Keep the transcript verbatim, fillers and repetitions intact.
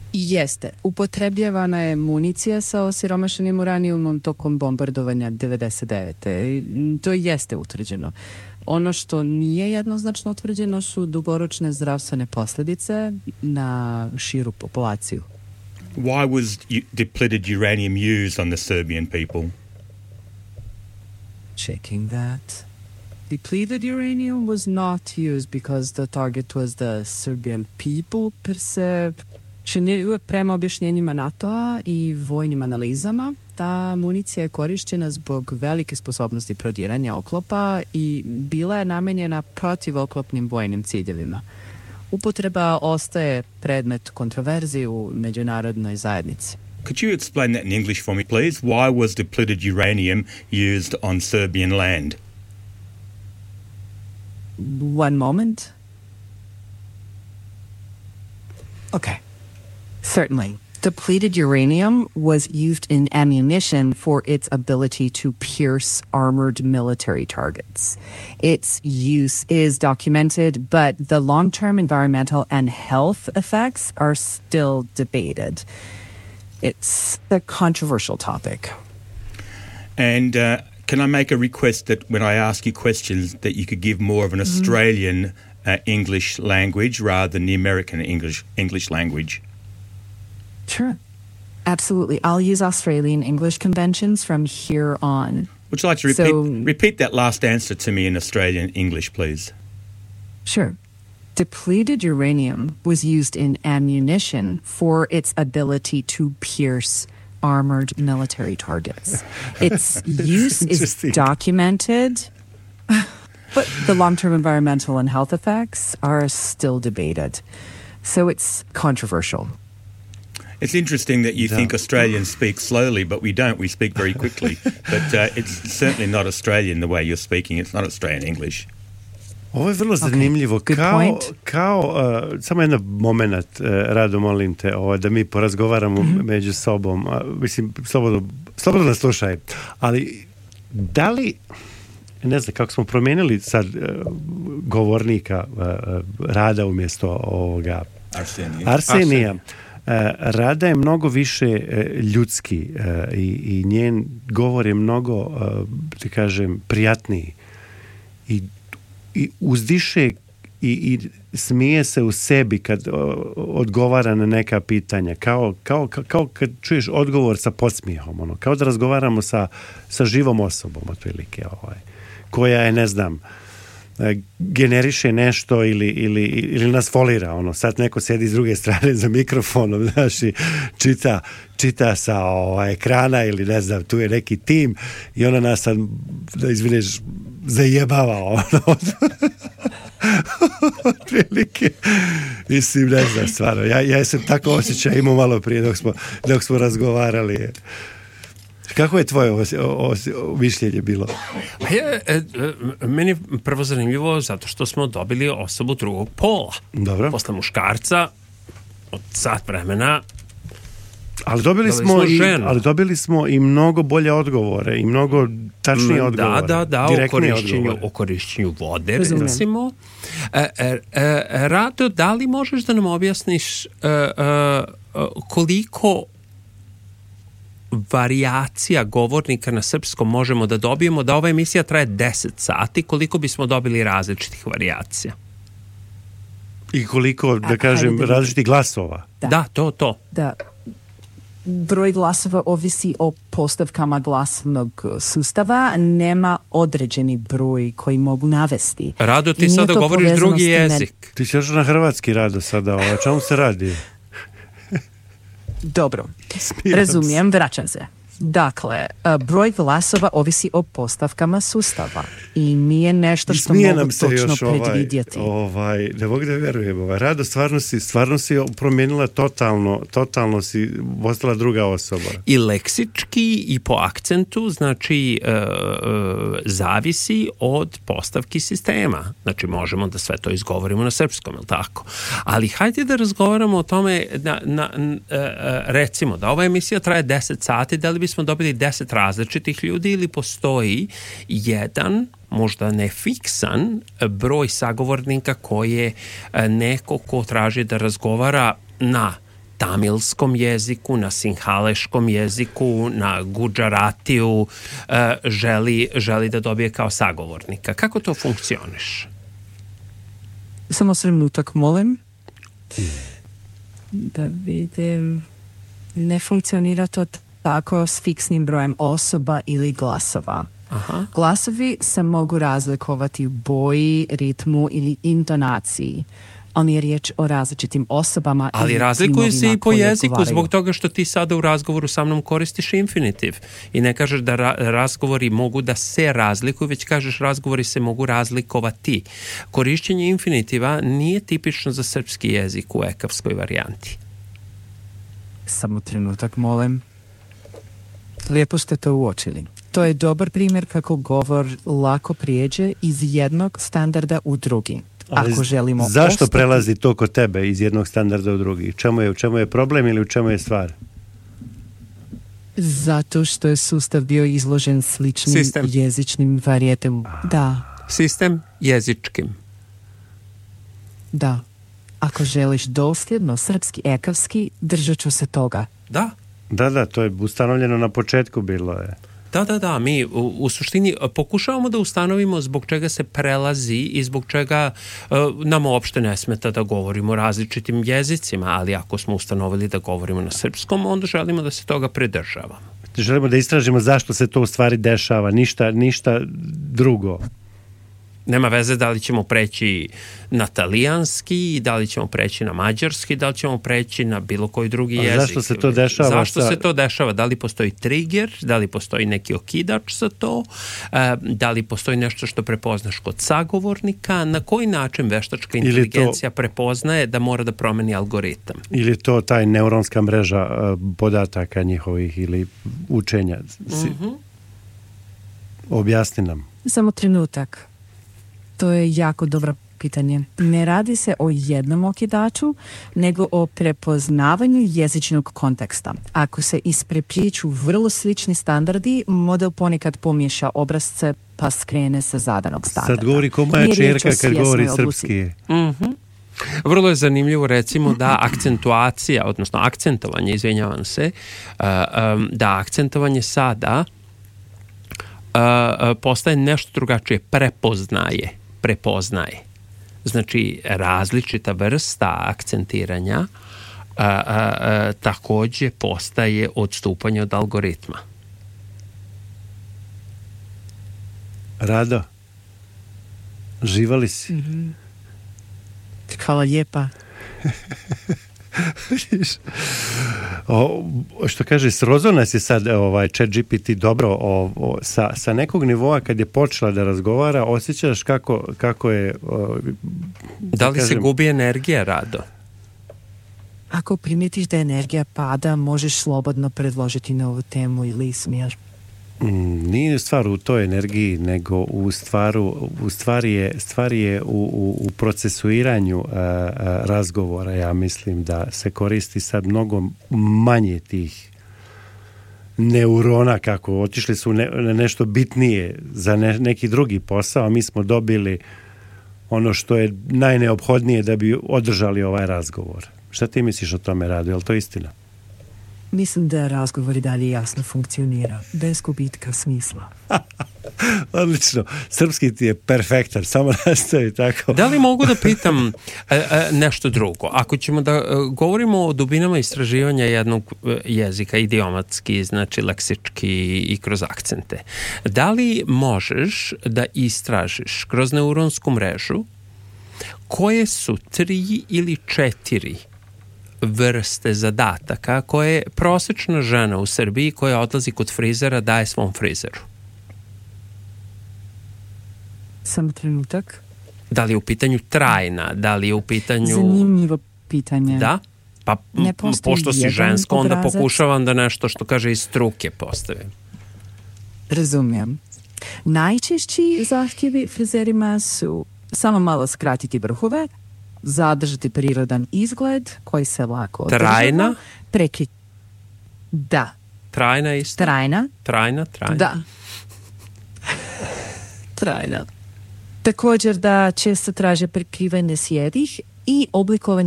Jeste. Upotrebljavana je municija sa osiromašenim uranijumom tokom bombardovanja devedeset devete. To jeste utvrđeno. Ono što nije jednoznačno utvrđeno su dugoročne zdravstvene posljedice na širu populaciju. Why was depleted uranium used on the Serbian people? Checking that. Depleted uranium was not used because the target was the Serbian people per se. Čini, prema objašnjenjima NATO-a i vojnim analizama, ta municija je korišćena zbog velike sposobnosti prodiranja oklopa i bila je namenjena protivoklopnim vojnim ciljevima. Upotreba ostaje predmet kontroverzije u međunarodnoj zajednici. Could you explain that in English for me, please? Why was depleted uranium used on Serbian land? One moment. Okay. Certainly. Depleted uranium was used in ammunition for its ability to pierce armored military targets. Its use is documented, but the long-term environmental and health effects are still debated. It's a controversial topic. And uh, can I make a request that when I ask you questions that you could give more of an Australian mm-hmm. uh, English language rather than the American English English language? Sure. Absolutely. I'll use Australian English conventions from here on. Would you like to repeat, so, repeat that last answer to me in Australian English, please? Sure. Depleted uranium was used in ammunition for its ability to pierce armored military targets. Its use is documented, but the long-term environmental and health effects are still debated. So it's controversial. It's interesting that you think Australians speak slowly, but we don't. We speak very quickly. But uh, it's certainly not Australian the way you're speaking. It's not Australian English. Ovo je vrlo zanimljivo. Okay. Kao, kao uh, samo jedan moment, uh, Rado, molim te, ovo, da mi porazgovaramo mm-hmm. među sobom. Uh, mislim, slobodno, slobodno nas slušaj. Ali, da li, ne znam, kako smo promijenili sad uh, govornika uh, Rada umjesto ovoga Arsenija. Arsenija. Uh, Rada je mnogo više uh, ljudski uh, i, i njen govor je mnogo, uh, da kažem, prijatniji i, i uzdiše i, i smije se u sebi kad uh, odgovara na neka pitanja, kao, kao, kao, kao kad čuješ odgovor sa podsmijehom, ono, kao da razgovaramo sa, sa živom osobom otprilike, ovaj, koja je, ne znam, generiše nešto ili, ili, ili nas folira, ono, sad neko sedi s druge strane za mikrofonom, znaš, i čita, čita sa o, ekrana ili ne znam, tu je neki tim i ona nas sad, da izvineš, zajebava, ono, otprilike, mislim, ne znam, stvarno, ja, ja sam tako osjećaj imao malo prije dok smo, dok smo razgovarali. Kako je tvoje os, os, mišljenje bilo? Je, e, e, meni je prvo zanimljivo zato što smo dobili osobu drugog pola. Dobro. Posle muškarca od sat vremena. Ali dobili, dobili smo, i, ali dobili smo i mnogo bolje odgovore i mnogo tačnije odgovore. Da, da, da, o korišćenju, o korišćenju vode, Razumijem. recimo. E, e, e, Rado, da li možeš da nam objasniš e, e, koliko varijacija govornika na srpskom možemo da dobijemo, da ova emisija traje deset sati, koliko bismo dobili različitih varijacija? I koliko, da kažem, različitih glasova? Da. da, to, to. Da. Broj glasova ovisi o postavkama glasnog sustava, nema određeni broj koji mogu navesti. Rado, ti sada govoriš drugi jezik. Ne... Ti ćeš na hrvatski, Rado, sada, o čemu se radi? Dobro, razumijem, vraćam se. Dakle, broj glasova ovisi o postavkama sustava i nije nešto što mogu točno predvidjeti. Ovaj, ne mogu da vjerujem. Ovaj. Rado, stvarno si, stvarno si promijenila totalno, totalno si postala druga osoba. I leksički i po akcentu, znači, e, e, zavisi od postavki sistema. Znači, možemo da sve to izgovorimo na srpskom, je li tako? Ali hajde da razgovaramo o tome, na, na, e, recimo, da ova emisija traje deset sati, da li bi smo dobili deset različitih ljudi ili postoji jedan, možda ne fiksan, broj sagovornika koje neko ko traži da razgovara na tamilskom jeziku, na sinhaleškom jeziku, na guđaratiju e, želi, želi da dobije kao sagovornika. Kako to funkcioniš? Samo trenutak, molim. Da vidim. Ne funkcionira to tako s fiksnim brojem osoba ili glasova. Aha. Glasovi se mogu razlikovati u boji, ritmu ili intonaciji. Ali je riječ o različitim osobama. Ali razlikuju se i po jeziku odgovaraju. Zbog toga što ti sada u razgovoru sa mnom koristiš infinitiv i ne kažeš da ra- razgovori mogu da se razlikuju, već kažeš razgovori se mogu razlikovati. Korišćenje infinitiva nije tipično za srpski jezik u ekavskoj varijanti. Samo trenutak, molim. Lijepo ste to uočili. To je dobar primjer kako govor lako prijeđe iz jednog standarda u drugi. Ali ako želimo zašto ostati... prelazi to kod tebe iz jednog standarda u drugi? Čemu je, u čemu je problem ili u čemu je stvar? Zato što je sustav bio izložen sličnim Sistem. jezičnim varijetima. Da. Sistem jezičkim. Da. Ako želiš dosljedno srpski ekavski, držat ću se toga. Da. Da, da, to je ustanovljeno na početku bilo je. Da, da, da, mi u, u suštini pokušavamo da ustanovimo zbog čega se prelazi i zbog čega uh, nam uopšte ne smeta da govorimo različitim jezicima, ali ako smo ustanovili da govorimo na srpskom, onda želimo da se toga pridržavamo. Želimo da istražimo zašto se to u stvari dešava, ništa, ništa drugo. Nema veze da li ćemo preći na talijanski, da li ćemo preći na mađarski, da li ćemo preći na bilo koji drugi A jezik. zašto se to dešava? Zašto sa... se to dešava? Da li postoji trigger, da li postoji neki okidač za to, da li postoji nešto što prepoznaš kod sagovornika, na koji način veštačka inteligencija to... prepoznaje da mora da promeni algoritam? Ili to taj neuronska mreža podataka njihovih ili učenja? Mm-hmm. Objasni nam. Samo trenutak. To je jako dobro pitanje. Ne radi se o jednom okidaču, nego o prepoznavanju jezičnog konteksta. Ako se isprepliču vrlo slični standardi, model ponekad pomiješa obrazce pa skrene sa zadanog standarda. Sad govori ko moja čerka kad govori srpski. Mhm. Vrlo je zanimljivo recimo da akcentuacija, odnosno akcentovanje, izvinjavam se, da akcentovanje sada postaje nešto drugačije, prepoznaje. prepoznaje. Znači, različita vrsta akcentiranja a, a, a, također postaje odstupanje od algoritma. Rado, živali si? Mm-hmm. Hvala lijepa. o, što kaže, srozao nas je sad ovaj ChatGPT dobro o, o, sa, sa nekog nivoa kad je počela da razgovara, osjećaš kako, kako je o, da, da li kažem, se gubi energija, Rado? Ako primetiš da energija pada, možeš slobodno predložiti novu temu ili smjer. Mm, nije stvar u toj energiji, nego u stvaru, u stvari je, stvari je u, u, u procesuiranju a, a, razgovora. Ja mislim da se koristi sad mnogo manje tih neurona, kako otišli su ne, nešto bitnije za ne, neki drugi posao, a mi smo dobili ono što je najneophodnije da bi održali ovaj razgovor. Šta ti misliš o tome, Rado? Je li to istina? Mislim da razgovor i dalje jasno funkcionira, bez gubitka smisla. Odlično. Srpski ti je perfektan, samo nastavi tako. Da li mogu da pitam e, e, nešto drugo? Ako ćemo da e, govorimo o dubinama istraživanja jednog jezika, idiomatski, znači leksički i kroz akcente, da li možeš da istražiš kroz neuronsku mrežu koje su tri ili četiri vrste zadataka koje prosječna žena u Srbiji koja odlazi kod frizera daje svom frizeru? Samo trenutak. Da li je u pitanju trajna, da li je u pitanju... Zanimljivo pitanje. Da? Pa pošto si žensko, onda obrazac. Pokušavam da nešto što kaže iz struke postavim. Razumijem. Najčešći zahtjevi frizerima su samo malo skratiti vrhove, zadržati prirodan izgled koji se lako održava. Trajna? Preki... Da. Trajna isto? Trajna. Trajna, trajna. Da. Trajna. Također da često traže prekrivanje sjedih i oblikovanje